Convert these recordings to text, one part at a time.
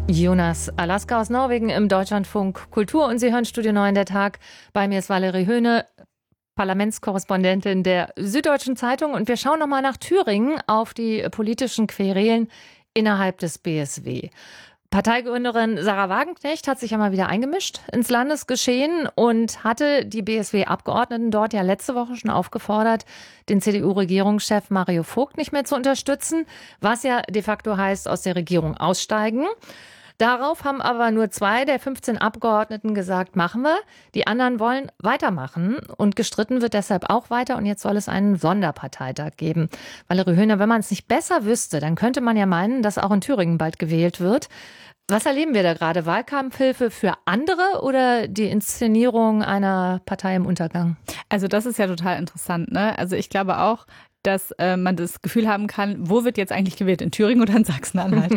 Jonas Alaska aus Norwegen im Deutschlandfunk Kultur und Sie hören Studio 9 der Tag. Bei mir ist Valerie Höhne, Parlamentskorrespondentin der Süddeutschen Zeitung, und wir schauen nochmal nach Thüringen auf die politischen Querelen innerhalb des BSW. Parteigründerin Sahra Wagenknecht hat sich ja mal wieder eingemischt ins Landesgeschehen und hatte die BSW-Abgeordneten dort ja letzte Woche schon aufgefordert, den CDU-Regierungschef Mario Vogt nicht mehr zu unterstützen, was ja de facto heißt, aus der Regierung aussteigen. Darauf haben aber nur 2 der 15 Abgeordneten gesagt, machen wir. Die anderen wollen weitermachen und gestritten wird deshalb auch weiter, und jetzt soll es einen Sonderparteitag geben. Valerie Höhne, wenn man es nicht besser wüsste, dann könnte man ja meinen, dass auch in Thüringen bald gewählt wird. Was erleben wir da gerade? Wahlkampfhilfe für andere oder die Inszenierung einer Partei im Untergang? Also das ist ja total interessant, ne? Also ich glaube auch, dass man das Gefühl haben kann, wo wird jetzt eigentlich gewählt, in Thüringen oder in Sachsen-Anhalt?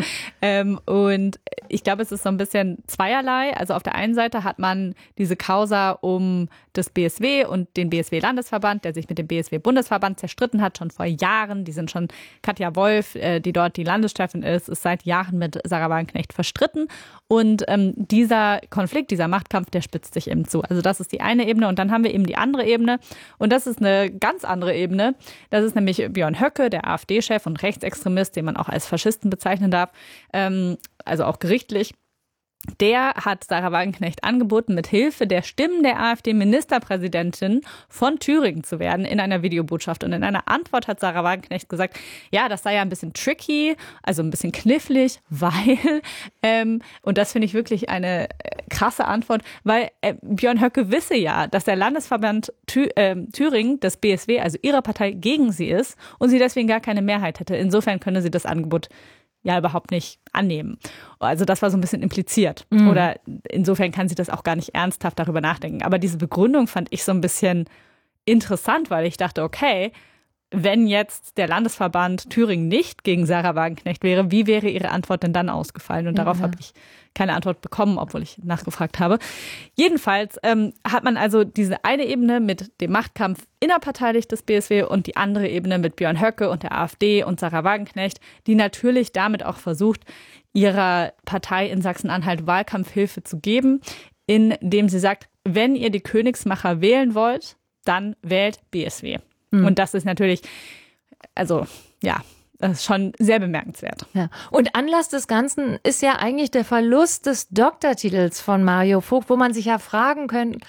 Und ich glaube, es ist so ein bisschen zweierlei. Also auf der einen Seite hat man diese Causa um das BSW und den BSW-Landesverband, der sich mit dem BSW-Bundesverband zerstritten hat, schon vor Jahren. Die sind schon, Katja Wolf, die dort die Landeschefin ist seit Jahren mit Sahra Wagenknecht verstritten. Und dieser Konflikt, dieser Machtkampf, der spitzt sich eben zu. Also das ist die eine Ebene. Und dann haben wir eben die andere Ebene. Und das ist eine ganz andere Ebene. Das ist nämlich Björn Höcke, der AfD-Chef und Rechtsextremist, den man auch als Faschisten bezeichnen darf, also auch gerichtlich. Der hat Sahra Wagenknecht angeboten, mit Hilfe der Stimmen der AfD-Ministerpräsidentin von Thüringen zu werden in einer Videobotschaft. Und in einer Antwort hat Sahra Wagenknecht gesagt, ja, das sei ja ein bisschen tricky, also ein bisschen knifflig, weil, und das finde ich wirklich eine krasse Antwort, weil Björn Höcke wisse ja, dass der Landesverband Thüringen, das BSW, also ihre Partei, gegen sie ist und sie deswegen gar keine Mehrheit hätte. Insofern könne sie das Angebot ja überhaupt nicht annehmen. Also das war so ein bisschen impliziert. Oder insofern kann sie das auch gar nicht ernsthaft darüber nachdenken. Aber diese Begründung fand ich so ein bisschen interessant, weil ich dachte, okay, wenn jetzt der Landesverband Thüringen nicht gegen Sahra Wagenknecht wäre, wie wäre ihre Antwort denn dann ausgefallen? Und darauf habe ich keine Antwort bekommen, obwohl ich nachgefragt habe. Jedenfalls hat man also diese eine Ebene mit dem Machtkampf innerparteilich des BSW und die andere Ebene mit Björn Höcke und der AfD und Sahra Wagenknecht, die natürlich damit auch versucht, ihrer Partei in Sachsen-Anhalt Wahlkampfhilfe zu geben, indem sie sagt, wenn ihr die Königsmacher wählen wollt, dann wählt BSW. Und das ist natürlich, also ja, das ist schon sehr bemerkenswert. Ja. Und Anlass des Ganzen ist ja eigentlich der Verlust des Doktortitels von Mario Vogt, wo man sich ja fragen könnte,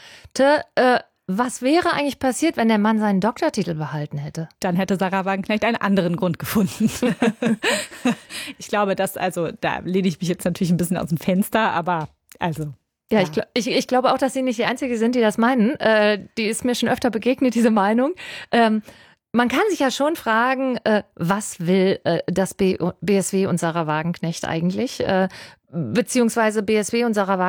was wäre eigentlich passiert, wenn der Mann seinen Doktortitel behalten hätte? Dann hätte Sahra Wagenknecht einen anderen Grund gefunden. Ich glaube, da lehne ich mich jetzt natürlich ein bisschen aus dem Fenster, aber also... Ja, ich glaube auch, dass Sie nicht die Einzige sind, die das meinen. Die ist mir schon öfter begegnet, diese Meinung. Man kann sich ja schon fragen, was will das BSW und Sahra Wagenknecht eigentlich? Beziehungsweise BSW und Sahra Wagenknecht